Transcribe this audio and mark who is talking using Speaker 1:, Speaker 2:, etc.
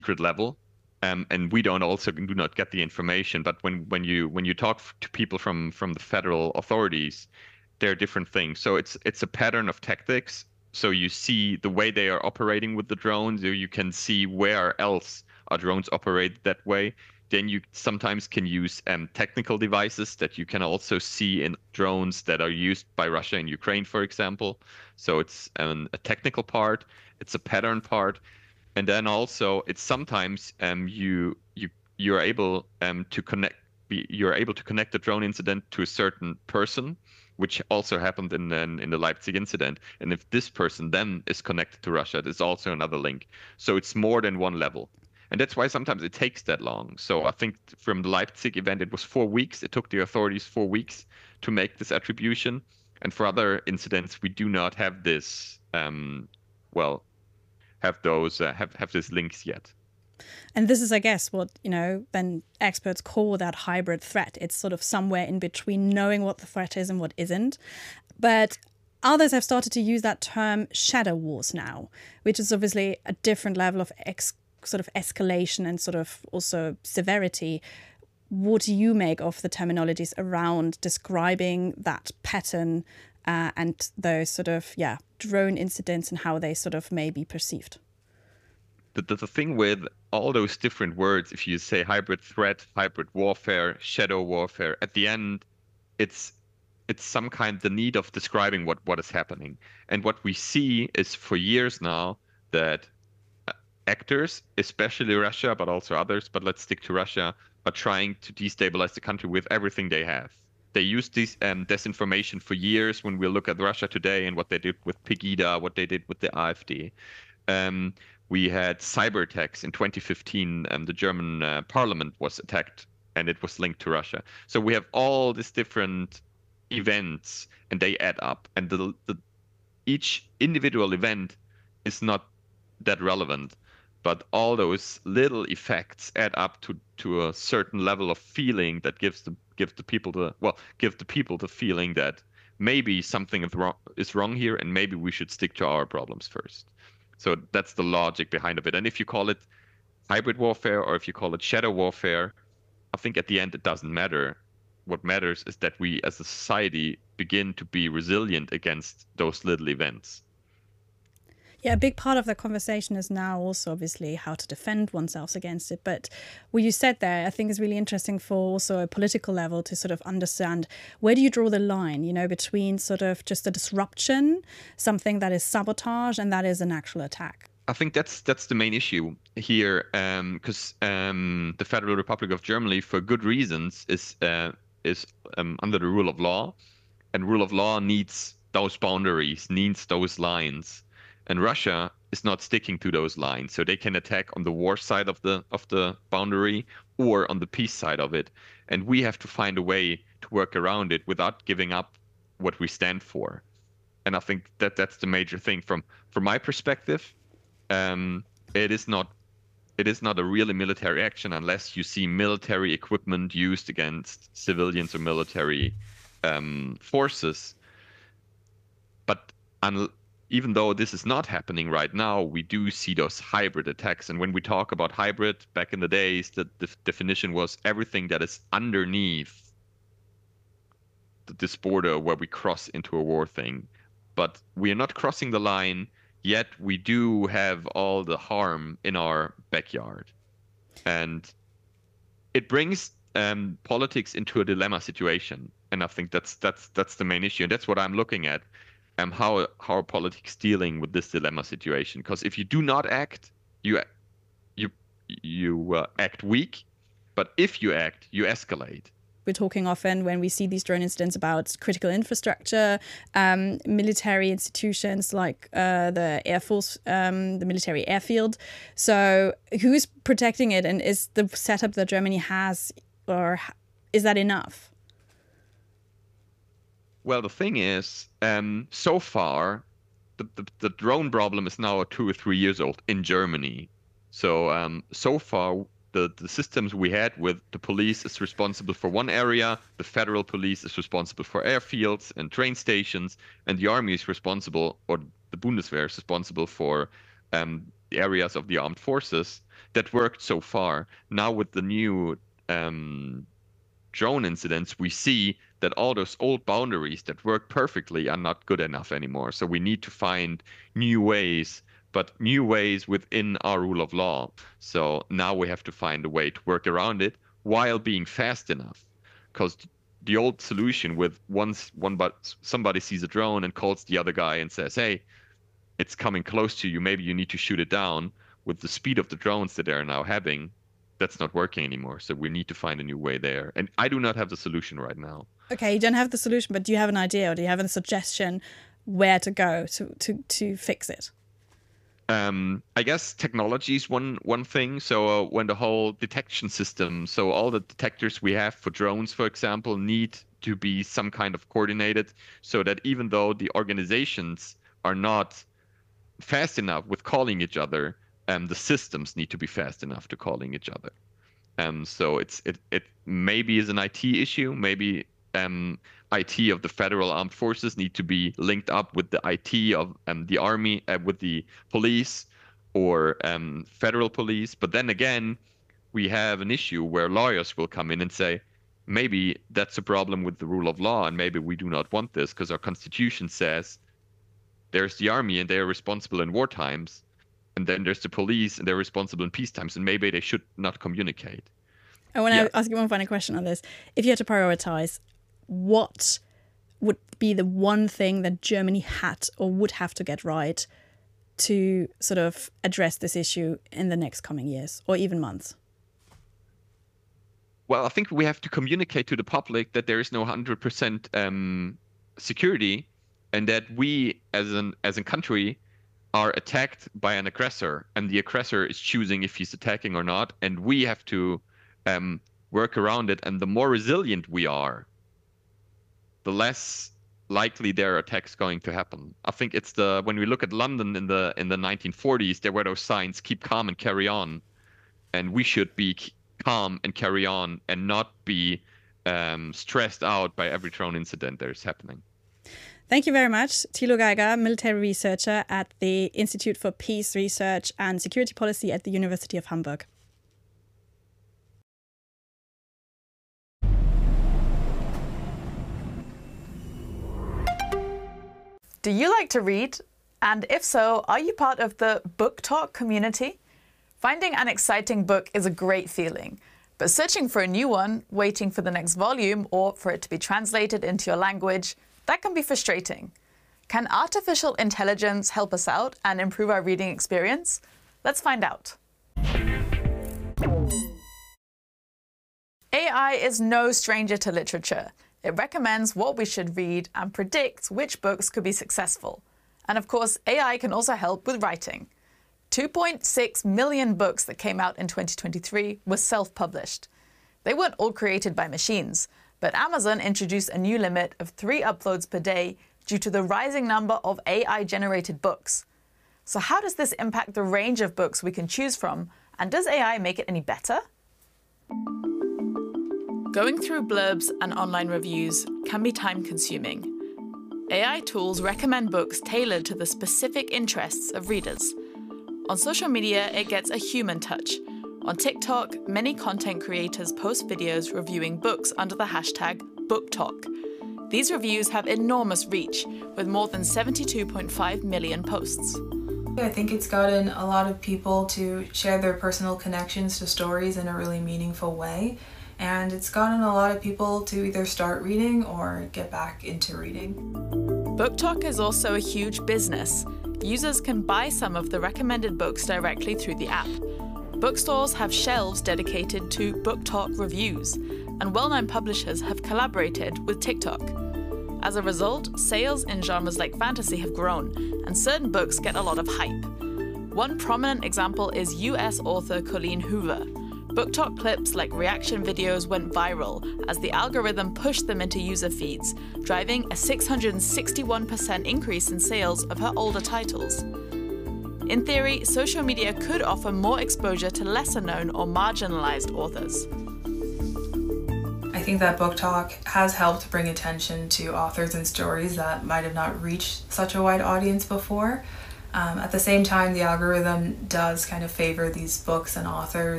Speaker 1: secret level. And we don't also do not get the information. But when you talk to people from the federal authorities, there are different things. So it's a pattern of tactics. So you see the way they are operating with the drones, or you can see where else are drones operated that way. Then you sometimes can use technical devices that you can also see in drones that are used by Russia and Ukraine, for example. So it's a technical part, it's a pattern part, and then also it's sometimes you're able to connect you're able to connect the drone incident to a certain person, which also happened in the Leipzig incident. And if this person then is connected to Russia, there's also another link. So it's more than one level. And that's why sometimes it takes that long. So I think from the Leipzig event, it was 4 weeks. It took the authorities 4 weeks to make this attribution. And for other incidents, we do not have this, well, have those have these links yet.
Speaker 2: And this is, I guess, what, then experts call that hybrid threat. It's sort of somewhere in between knowing what the threat is and what isn't. But others have started to use that term shadow wars now, which is obviously a different level of sort of escalation and sort of also severity. What do you make of the terminologies around describing that pattern and those sort of, drone incidents and how they sort of may be perceived?
Speaker 1: The thing with all those different words, if you say hybrid threat, hybrid warfare, shadow warfare, at the end, it's some kind the need of describing what is happening. And what we see is for years now that actors, especially Russia, but also others, but let's stick to Russia, are trying to destabilize the country with everything they have. They used this disinformation for years. When we look at Russia today and what they did with Pegida, what they did with the AfD. We had cyber attacks in 2015. The German parliament was attacked and it was linked to Russia. So we have all these different events and they add up. And each individual event is not that relevant, but all those little effects add up to a certain level of feeling that give the people the feeling that maybe something is wrong here and maybe we should stick to our problems first. So that's the logic behind of it. And if you call it hybrid warfare or if you call it shadow warfare, I think at the end it doesn't matter. What matters is that we as a society begin to be resilient against those little events.
Speaker 2: Yeah, a big part of the conversation is now also obviously how to defend oneself against it. But what you said there, I think is really interesting for also a political level to sort of understand where do you draw the line, between sort of just a disruption, something that is sabotage, and that is an actual attack.
Speaker 1: I think that's the main issue here, because the Federal Republic of Germany, for good reasons, is under the rule of law, and rule of law needs those boundaries, needs those lines. And Russia is not sticking to those lines, so they can attack on the war side of the boundary or on the peace side of it. And we have to find a way to work around it without giving up what we stand for. And I think that's the major thing from my perspective. It is not a really military action unless you see military equipment used against civilians or military forces. But even though this is not happening right now, we do see those hybrid attacks. And when we talk about hybrid, back in the days, the definition was everything that is underneath this border where we cross into a war thing. But we are not crossing the line, yet we do have all the harm in our backyard. And it brings politics into a dilemma situation. And I think that's the main issue. And that's what I'm looking at. How are politics dealing with this dilemma situation? Because if you do not act, you act weak, but if you act, you escalate.
Speaker 2: We're talking often when we see these drone incidents about critical infrastructure, military institutions like the Air Force, the military airfield. So who's protecting it, and is the setup that Germany has, or is that enough?
Speaker 1: Well, the thing is, so far, the drone problem is now 2 or 3 years old in Germany. So so far, the systems we had with the police is responsible for one area, the federal police is responsible for airfields and train stations, and the army is responsible, or the Bundeswehr is responsible for areas of the armed forces that worked so far. Now with the new drone incidents, we see that all those old boundaries that worked perfectly are not good enough anymore. So we need to find new ways, but new ways within our rule of law. So now we have to find a way to work around it while being fast enough. Because the old solution with somebody sees a drone and calls the other guy and says, hey, it's coming close to you, maybe you need to shoot it down. With the speed of the drones that they're now having, that's not working anymore. So we need to find a new way there. And I do not have the solution right now.
Speaker 2: Okay, you don't have the solution, but do you have an idea or do you have a suggestion where to go to fix it?
Speaker 1: I guess technology is one thing. So when the whole detection system, so all the detectors we have for drones, for example, need to be some kind of coordinated, so that even though the organizations are not fast enough with calling each other, the systems need to be fast enough to calling each other. So it maybe is an IT issue. Maybe IT of the federal armed forces need to be linked up with the IT of the army, with the police or federal police. But then again, we have an issue where lawyers will come in and say, maybe that's a problem with the rule of law, and maybe we do not want this because our constitution says there's the army and they are responsible in war times. And then there's the police and they're responsible in peace times, and maybe they should not communicate.
Speaker 2: I want to ask you one final question on this. If you had to prioritize, what would be the one thing that Germany had or would have to get right to sort of address this issue in the next coming years or even months?
Speaker 1: Well, I think we have to communicate to the public that there is no 100% security, and that we as a country are attacked by an aggressor, and the aggressor is choosing if he's attacking or not, and we have to work around it. And the more resilient we are, the less likely there are attacks going to happen. I think it's when we look at London in the 1940s, there were those signs, keep calm and carry on, and we should be calm and carry on and not be stressed out by every drone incident that is happening.
Speaker 2: Thank you very much, Thilo Geiger, military researcher at the Institute for Peace Research and Security Policy at the University of Hamburg.
Speaker 3: Do you like to read? And if so, are you part of the BookTok community? Finding an exciting book is a great feeling, but searching for a new one, waiting for the next volume, or for it to be translated into your language, that can be frustrating. Can artificial intelligence help us out and improve our reading experience? Let's find out. AI is no stranger to literature. It recommends what we should read and predicts which books could be successful. And of course, AI can also help with writing. 2.6 million books that came out in 2023 were self-published. They weren't all created by machines, but Amazon introduced a new limit of 3 uploads per day due to the rising number of AI-generated books. So how does this impact the range of books we can choose from, and does AI make it any better? Going through blurbs and online reviews can be time-consuming. AI tools recommend books tailored to the specific interests of readers. On social media, it gets a human touch. On TikTok, many content creators post videos reviewing books under the hashtag BookTok. These reviews have enormous reach, with more than 72.5 million posts.
Speaker 4: I think it's gotten a lot of people to share their personal connections to stories in a really meaningful way. And it's gotten a lot of people to either start reading or get back into reading.
Speaker 3: BookTok is also a huge business. Users can buy some of the recommended books directly through the app. Bookstores have shelves dedicated to BookTok reviews, and well-known publishers have collaborated with TikTok. As a result, sales in genres like fantasy have grown, and certain books get a lot of hype. One prominent example is US author Colleen Hoover. BookTok clips like reaction videos went viral as the algorithm pushed them into user feeds, driving a 661% increase in sales of her older titles. In theory, social media could offer more exposure to lesser-known or marginalized authors.
Speaker 4: I think that BookTok has helped bring attention to authors and stories that might have not reached such a wide audience before. At the same time, the algorithm does kind of favor these books and authors